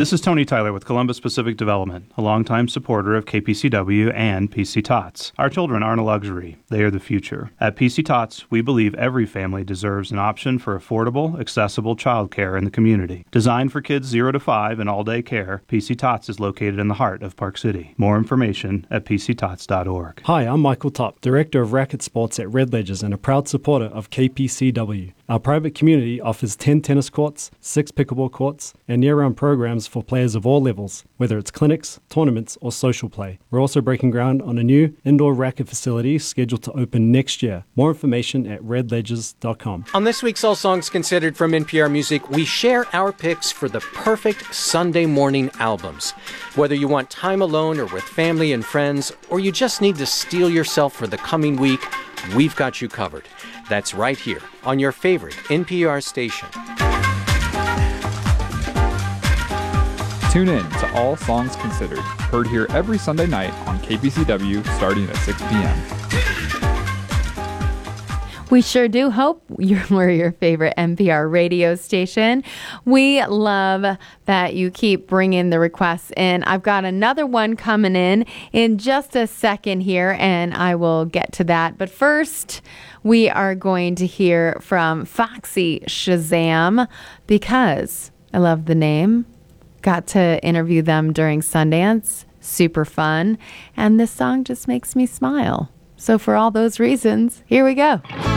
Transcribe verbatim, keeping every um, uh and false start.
This is Tony Tyler with Columbus Pacific Development, a longtime supporter of K P C W and P C Tots. Our children aren't a luxury. They are the future. At P C Tots, we believe every family deserves an option for affordable, accessible childcare in the community. Designed for kids zero to five and all-day care, P C Tots is located in the heart of Park City. More information at p c tots dot org. Hi, I'm Michael Top, Director of Racket Sports at Red Ledgers and a proud supporter of K P C W. Our private community offers ten tennis courts, six pickleball courts, and year-round programs for players of all levels, whether it's clinics, tournaments, or social play. We're also breaking ground on a new indoor racket facility scheduled to open next year. More information at red ledgers dot com. On this week's All Songs Considered from N P R Music, we share our picks for the perfect Sunday morning albums. Whether you want time alone or with family and friends, or you just need to steel yourself for the coming week, we've got you covered. That's right here on your favorite N P R station. Tune in to All Songs Considered, heard here every Sunday night on K P C W starting at six p.m. We sure do hope you're, we're your favorite N P R radio station. We love that you keep bringing the requests in. I've got another one coming in in just a second here, and I will get to that. But first, we are going to hear from Foxy Shazam because I love the name. Got to interview them during Sundance. Super fun. And this song just makes me smile. So for all those reasons, here we go.